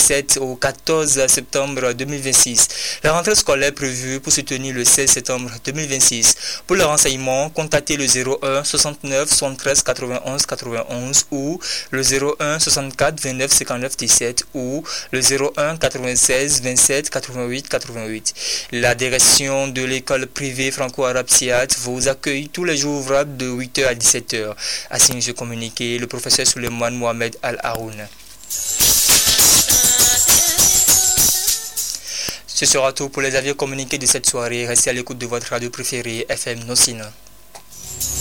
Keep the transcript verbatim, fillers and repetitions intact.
sept au quatorze septembre deux mille vingt-six. La rentrée scolaire prévue pour se tenir le seize septembre deux mille vingt-six. Pour le renseignement, contactez le zéro un soixante-neuf soixante-treize quatre-vingt-onze quatre-vingt-onze ou le zéro un soixante-quatre vingt-neuf cinquante-neuf dix-sept ou le zéro un quatre-vingt-seize vingt-sept quatre-vingt-huit quatre-vingt-huit. La direction de l'école privée franco-arabe SIAT vous accueille tous les jours ouvrables de huit heures à dix-sept heures. A signé ce communiqué le professeur Suleiman Mohamed Al-Haroun. Ce sera tout pour les avis communiqués de cette soirée. Restez à l'écoute de votre radio préférée F M Nosina.